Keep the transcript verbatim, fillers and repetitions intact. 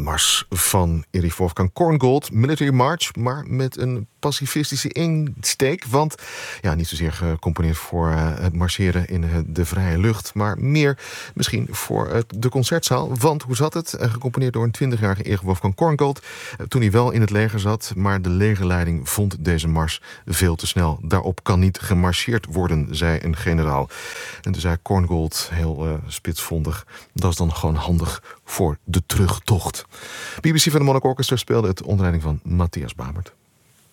mars van Erich Wolfgang Korngold, Military March, maar met een pacifistische insteek. Want ja, niet zozeer gecomponeerd voor uh, het marcheren in uh, de vrije lucht, maar meer misschien voor uh, de concertzaal. Want hoe zat het? Uh, gecomponeerd door een twintigjarige Erich Wolfgang Korngold, uh, toen hij wel in het leger zat, maar de legerleiding vond deze mars veel te snel. Daarop kan niet gemarcheerd worden, zei een generaal. En toen zei Korngold heel uh, spitsvondig, dat is dan gewoon handig voor de terugtocht. B B C van de Monarch Orchestra speelde het onder leiding van Matthias Bamert.